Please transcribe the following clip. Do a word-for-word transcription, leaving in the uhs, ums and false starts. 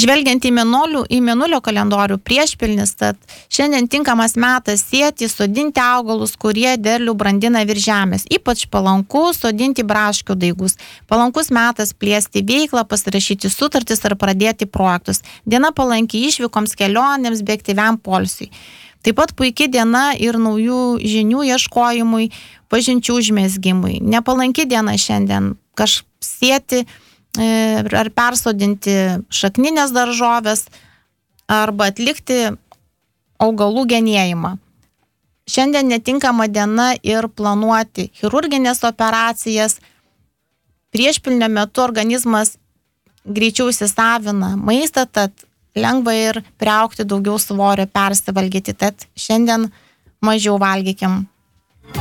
Žvelgiant į mėnulio, į mėnulio kalendorių priešpilnis, tad šiandien tinkamas metas sėti, sodinti augalus, kurie derlių brandina virš žemės. Ypač palanku sodinti braškių daigus. Palankus metas plėsti veiklą, pasirašyti sutartis ar pradėti projektus. Diena palanki išvykoms, kelionėms, bei aktyviam poilsiui. Taip pat puikia diena ir naujų žinių ieškojimui, pažinčių užmezgimui. Nepalanki diena šiandien kažkaip sėti ar persodinti šakninės daržovės arba atlikti augalų genėjimą. Šiandien netinkama diena ir planuoti chirurginės operacijas. Priešpilnio metu organizmas greičiau įsisavina maistą, tad lengva ir priaugti daugiau svorio, persivalgyti, tad šiandien mažiau valgykim